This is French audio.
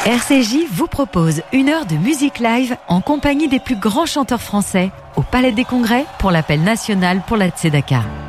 RCJ vous propose 1 heure de musique live en compagnie des plus grands chanteurs français au Palais des Congrès pour l'appel national pour la Tzedaka.